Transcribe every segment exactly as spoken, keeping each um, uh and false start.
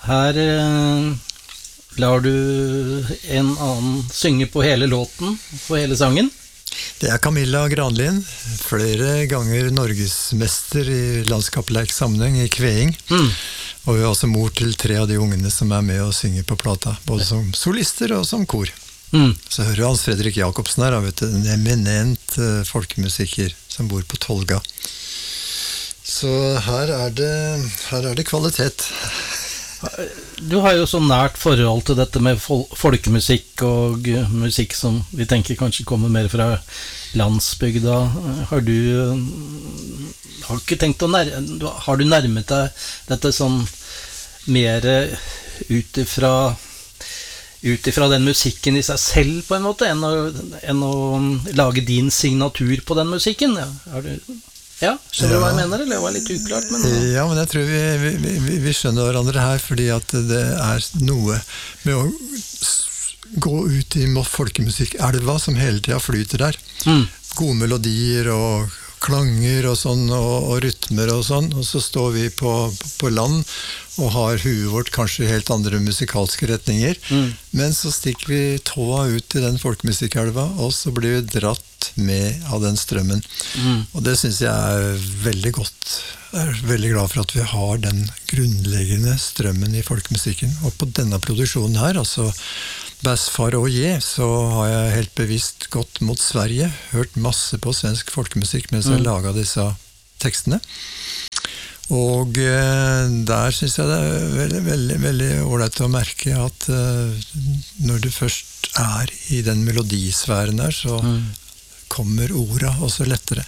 Her eh, lar du en annen synge på hele låten, på hele sangen. Det er Camilla Granlin, flere ganger norgesmester i landskapsleik sammenheng i kveing. Mm. Og vi er også mor til tre av de ungene som er med og synger på plata, både som solister og som kor. Mm. Så hører Hans Fredrik Jakobsen her, vet du, en eminent uh, folkemusiker som bor på Tolga. Så her er det, her er det kvalitet. Du har jo så nært forhold til dette med fol- folkemusikk og uh, musikk som vi tenker kanskje kommer mer fra landsbygda. Har du uh, har ikke tenkt å nær- har du nærmet deg dette sånn mer ut ifra ut ifra den musikken i seg selv på en måte, enn å, enn å lage din signatur på den musikken? Ja, har du... Ja, skjønner du hva jeg mener, eller det var litt uklart? Men... Ja, men jeg tror vi, vi, vi, vi skjønner hverandre her, fordi at det er noe med å gå ut i folkemusikkelva som hele tiden flyter der. Mm. Gode melodier og klanger og sånn, og, og rytmer og sånn, og så står vi på, på land og har huet vårt kanskje i helt andre musikalske retninger, mm. men så stikker vi tåa ut i den folkemusikkelva, og så blir vi dratt med av den strømmen. Mm. Og det synes jeg er veldig godt. Jeg er veldig glad for at vi har den grunnleggende strømmen i folkemusikken. Og på denne produksjonen her, altså Bass Far og Je, så har jeg helt bevisst gått mot Sverige, hørt masse på svensk folkemusikk mens jeg mm. laget disse tekstene. Og eh, der synes jeg det er veldig, veldig, veldig ordentlig å merke at eh, når du først er i den melodisfæren der, så mm. kommer orda også lettere.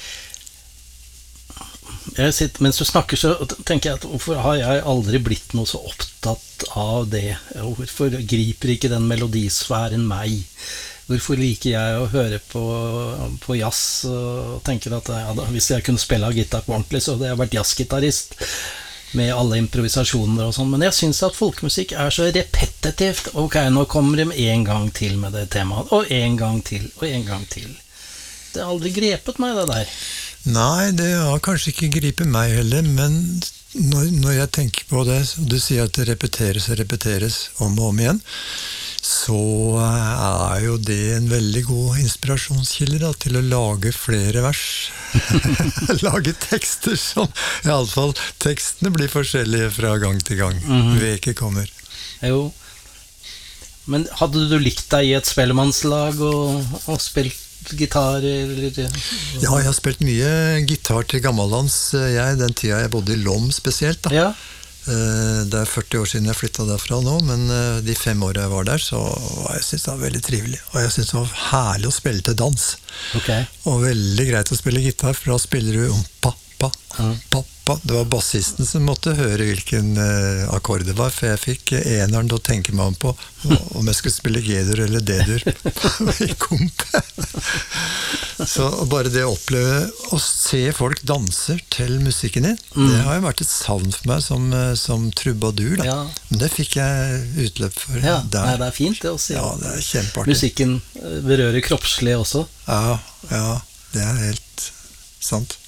Jeg sitter, mens du snakker så tenker jeg at hvorfor har jeg aldri blitt noe så opptatt av det? Hvorfor griper ikke den melodisfæren meg? Hvorfor liker jeg å høre på, på jazz og tenker at ja, da, hvis jeg kunne spille gitar på ordentlig, så hadde jeg vært jazzgitarist med alle improvisasjoner og sånn, men jeg synes at folkemusikk er så repetitivt. Ok, nå kommer de en gang til med det temaet, og en gang til, og en gang til. Det har aldri grepet meg, det der. Nei, det har kanskje ikke gripet meg heller, men når, når jeg tenker på det, og du sier at det repeteres og repeteres om og om igjen, så er jo det en veldig god inspirasjonskilde da, til å lage flere vers. Lage tekster som, i alle fall, tekstene blir forskjellige fra gang til gang. Mm-hmm. Veke kommer. Jo. Men hadde du likt deg i et spellemannslag og, og spilt gitar? Eller? Ja, jeg har spilt mye gitar til gammellands, jeg, den tida jeg bodde i Lom spesielt da. Ja. Det er førti år siden jeg flyttet derfra nå, men de fem år jeg var der, så jeg synes det var veldig trivelig. Og jeg synes det var herlig å spille til dans. Okay. Og veldig greit å spille gitar, for da spiller du om pa, pa, mm. pa, pa. Det var bassisten som måtte høre hvilken uh, akkord det var, for jeg fikk eneren til å tenke meg om på om jeg skulle spille G-dur eller D-dur i komp. Så bare det å oppleve å se folk danser til musikken din, mm. det har jo vært et savn for meg som, som trubadur da. Ja. Men det fikk jeg utløp for ja. der. Nei, det er fint det å se. Ja, det er kjempeartig. Musikken berører kroppslig også. Ja, ja, det er helt sant.